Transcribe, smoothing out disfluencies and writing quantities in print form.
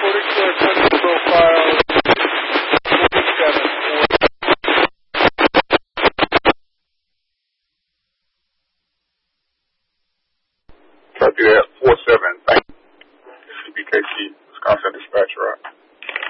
according to our attendance profile, 47. Copy that, 47. Thank you. CBKC, Wisconsin Dispatch Route.